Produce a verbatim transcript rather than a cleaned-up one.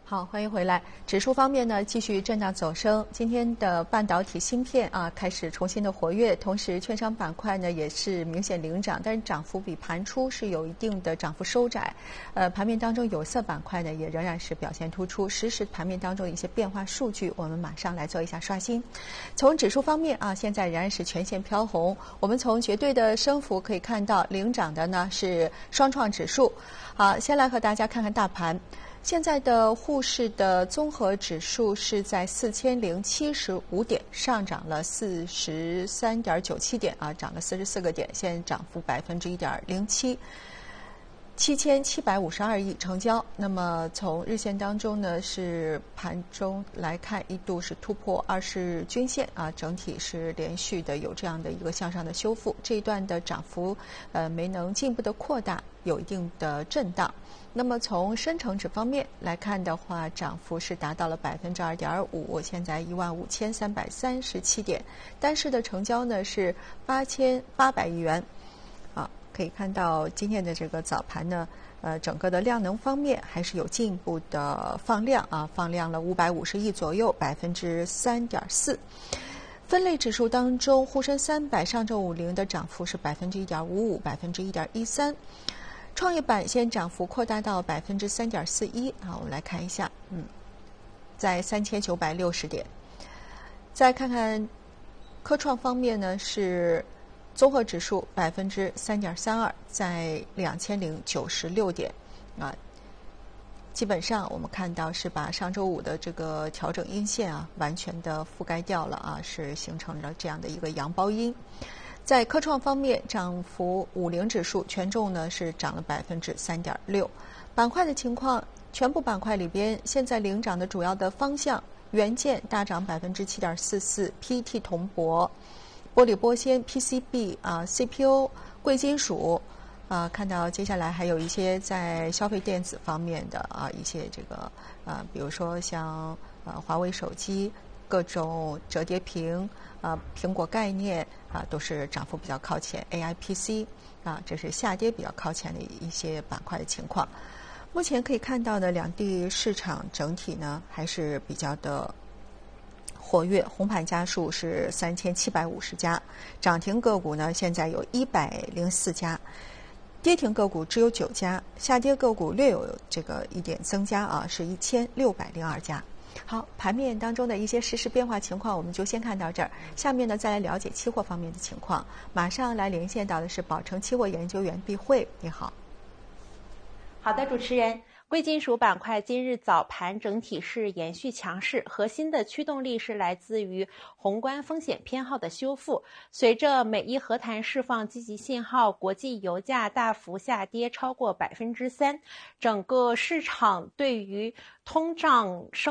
好，欢迎回来。指数方面呢，继续震荡走升。今天的半导体芯片啊，开始重新的活跃，同时券商板块呢也是明显领涨，但是涨幅比盘初是有一定的涨幅收窄。呃，盘面当中有色板块呢也仍然是表现突出。实时盘面当中的一些变化数据，我们马上来做一下刷新。从指数方面啊，现在仍然是全线飘红。我们从绝对的升幅可以看到，领涨的呢是双创指数。好，先来和大家看看大盘。现在的沪市的综合指数是在四千零七十五点，上涨了四十三点九七点啊，涨了四十四个点，现在涨幅百分之一点零七，七千七百五十二亿成交。那么从日线当中呢，是盘中来看，一度是突破二十日均线啊，整体是连续的有这样的一个向上的修复，这一段的涨幅呃没能进一步的扩大，有一定的震荡。那么从深成指方面来看的话，涨幅是达到了百分之二点五，现在一万五千三百三十七点，单市的成交呢是八千八百亿元，啊，可以看到今天的这个早盘呢，呃，整个的量能方面还是有进一步的放量啊，放量了五百五十亿左右，百分之三点四。分类指数当中，沪深三百、上证五零的涨幅是百分之一点五五，百分之一点一三。创业板现涨幅扩大到百分之三点四一，好，我们来看一下，嗯，在三千九百六十点。再看看科创方面呢，是综合指数百分之三点三二，在两千零九十六点，啊，基本上我们看到是把上周五的这个调整阴线啊，完全的覆盖掉了啊，是形成了这样的一个阳包阴。在科创方面，涨幅五零指数权重呢是涨了百分之三点六。板块的情况，全部板块里边，现在领涨的主要的方向，元件大涨百分之七点四四 ，P E T 铜箔、玻璃玻纤、P C B 啊、C P U、贵金属啊，看到接下来还有一些在消费电子方面的啊一些这个啊，比如说像呃华为手机。各种折叠屏啊，苹果概念啊，都是涨幅比较靠前。A I P C 啊，这是下跌比较靠前的一些板块的情况。目前可以看到的两地市场整体呢还是比较的活跃，红盘家数是三千七百五十家，涨停个股呢现在有一百零四家。跌停个股只有九家，下跌个股略有这个一点增加啊，是一千六百零二家。好，盘面当中的一些实时变化情况，我们就先看到这儿。下面呢，再来了解期货方面的情况。马上来连线到的是宝诚期货研究员毕慧，你好。 好的，主持人。贵金属板块今日早盘整体是延续强势，核心的驱动力是来自于宏观风险偏好的修复。随着美伊和谈释放积极信号，国际油价大幅下跌超过百分之三，整个市场对于通胀升